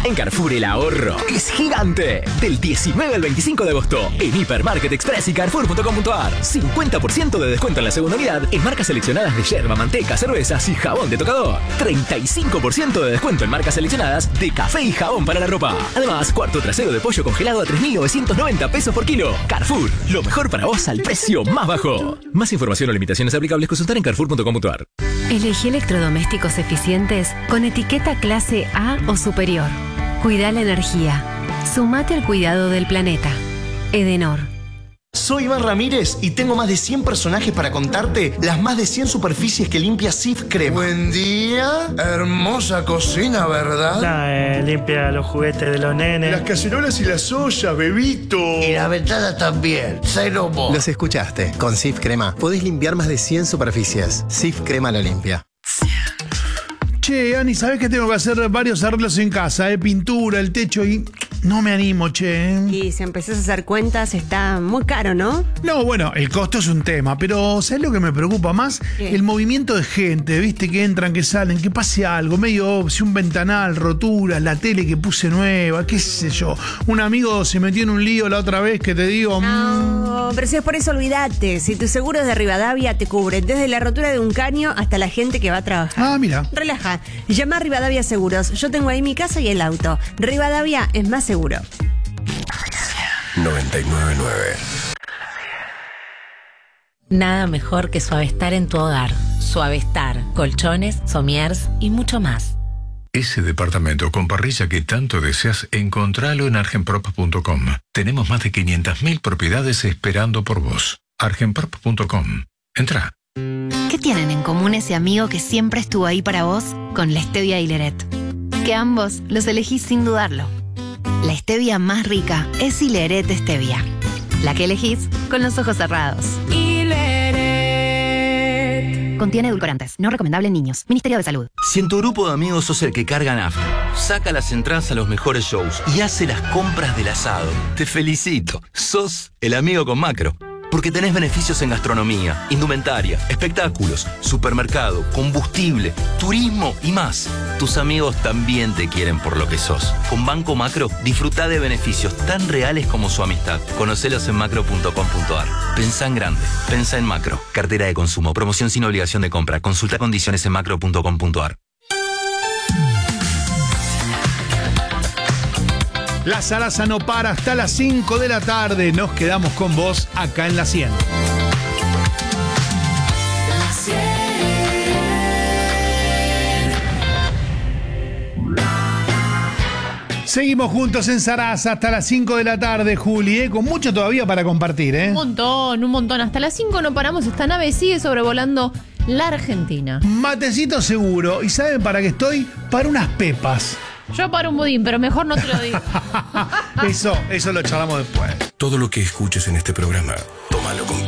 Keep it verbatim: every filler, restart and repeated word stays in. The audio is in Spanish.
En Carrefour el ahorro es gigante. Del diecinueve al veinticinco de agosto en Hipermarket Express y Carrefour punto com punto a r. cincuenta por ciento de descuento en la segunda unidad en marcas seleccionadas de yerba, manteca, cervezas y jabón de tocador. treinta y cinco por ciento de descuento en marcas seleccionadas de café y jabón para la ropa. Además, cuarto trasero de pollo congelado a tres mil novecientos noventa pesos por kilo. Carrefour, lo mejor para vos al precio más bajo. Más información o limitaciones aplicables consultar en Carrefour punto com punto a r. Elegí electrodomésticos eficientes con etiqueta clase A o superior. Cuida la energía. Sumate al cuidado del planeta. Edenor. Soy Iván Ramírez y tengo más de cien personajes para contarte las más de cien superficies que limpia Cif Crema. Buen día. Hermosa cocina, ¿verdad? No, eh, limpia los juguetes de los nenes. Las cacerolas y las ollas, bebito. Y la ventana también. Cero mo. Los escuchaste. Con Cif Crema podés limpiar más de cien superficies. Cif Crema lo limpia. Che, Ani, ¿sabés que tengo que hacer varios arreglos en casa? Eh? Pintura, el techo y... No me animo, che. Y si empezás a hacer cuentas, está muy caro, ¿no? No, bueno, el costo es un tema, pero ¿sabés lo que me preocupa más? ¿Qué? El movimiento de gente, ¿viste? Que entran, que salen, que pase algo, medio, si un ventanal, roturas, la tele que puse nueva, qué sé yo. Un amigo se metió en un lío la otra vez que te digo... No, mmm... pero si es por eso, olvídate. Si tu seguro es de Rivadavia, te cubre desde la rotura de un caño hasta la gente que va a trabajar. Ah, mira. Relaja. Llama a Rivadavia Seguros. Yo tengo ahí mi casa y el auto. Rivadavia es más seguro. noventa y nueve punto nueve. Nada mejor que Suavestar en tu hogar. Suavestar, colchones, somiers y mucho más. Ese departamento con parrilla que tanto deseas, encontralo en argenprop punto com. Tenemos más de quinientas mil propiedades esperando por vos. argenprop punto com. Entra. ¿Qué tienen en común ese amigo que siempre estuvo ahí para vos con la stevia y Hileret? Que ambos los elegís sin dudarlo. La stevia más rica es Hileret Stevia. La que elegís con los ojos cerrados. Hileret. Contiene edulcorantes. No recomendable en niños. Ministerio de Salud. Si en tu grupo de amigos sos el que carga nafta, saca las entradas a los mejores shows y hace las compras del asado, te felicito. Sos el amigo con Macro. Porque tenés beneficios en gastronomía, indumentaria, espectáculos, supermercado, combustible, turismo y más. Tus amigos también te quieren por lo que sos. Con Banco Macro, disfruta de beneficios tan reales como su amistad. Conocelos en macro punto com punto a r. Pensá en grande. Pensá en Macro. Cartera de consumo. Promoción sin obligación de compra. Consulta condiciones en macro punto com punto a r. La zaraza no para hasta las cinco de la tarde. Nos quedamos con vos acá en La cien. Seguimos juntos en Zaraza hasta las cinco de la tarde, Juli, ¿eh? Con mucho todavía para compartir, ¿eh? Un montón, un montón. Hasta las cinco no paramos. Esta nave sigue sobrevolando la Argentina. Matecito seguro. ¿Y saben para qué estoy? Para unas pepas. Yo para un budín, pero mejor no te lo digo. Eso, eso lo charlamos después. Todo lo que escuches en este programa, tómalo con